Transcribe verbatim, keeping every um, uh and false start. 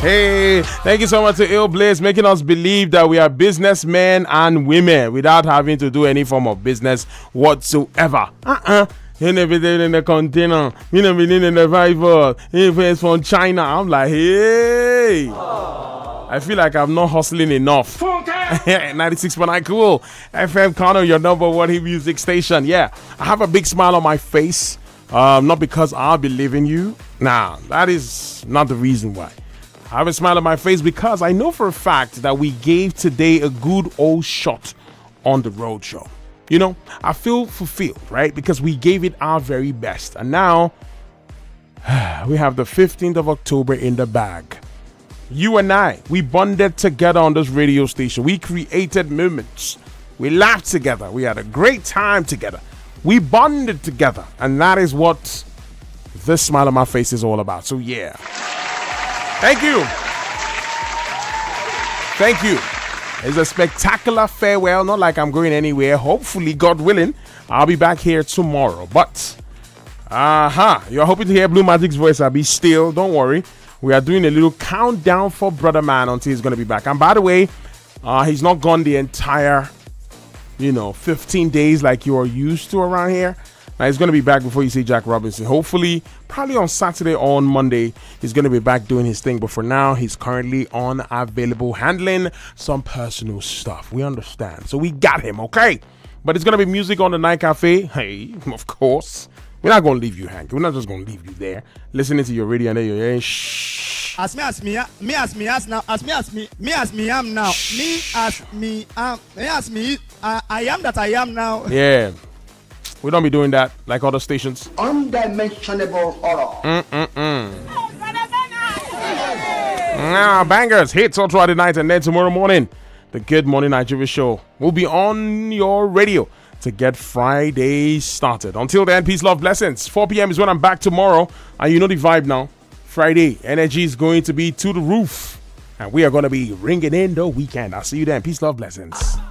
Hey, thank you so much to Ill Blaze, making us believe that we are businessmen and women without having to do any form of business whatsoever. Uh-uh. You never did in the container. You never did in the Bible. It's from China. I'm like, hey. I feel like I'm not hustling enough. ninety-six point nine Cool F M Kano, your number one hit music station. Yeah, I have a big smile on my face. Um, not because I believe in you. Nah, that is not the reason why. I have a smile on my face because I know for a fact that we gave today a good old shot on the road show. You know, I feel fulfilled, right? Because we gave it our very best. And now we have the fifteenth of October in the bag. You and I, we bonded together on this radio station. We created moments. We laughed together. We had a great time together. We bonded together. And that is what this smile on my face is all about. So yeah. Thank you. Thank you. It's a spectacular farewell. Not like I'm going anywhere. Hopefully, God willing, I'll be back here tomorrow. But, uh-huh. You're hoping to hear Blue Magic's voice. I'll be still. Don't worry. We are doing a little countdown for Brother Man until he's going to be back. And by the way, uh, he's not gone the entire, you know, fifteen days like you are used to around here. Now, he's going to be back before you see Jack Robinson. Hopefully, probably on Saturday or on Monday, he's going to be back doing his thing. But for now, he's currently unavailable, handling some personal stuff. We understand. So we got him, okay? But it's going to be music on the Night Cafe. Hey, of course. We're not going to leave you hanging. We're not just going to leave you there, listening to your radio and then you're hearing shh. As me as me, me as me as now, as me as me, me as me am now, me as me am, me as me, uh, I am that I am now. Yeah. We don't be doing that like other stations. Undimensionable horror. Mm-mm-mm. Now, bangers, hits all throughout the night, and then tomorrow morning, the Good Morning Nigeria show will be on your radio to get Friday started. Until then, peace, love, blessings. four p.m. is when I'm back tomorrow, and you know the vibe now. Friday, energy is going to be to the roof, and we are going to be ringing in the weekend. I'll see you then. Peace, love, blessings.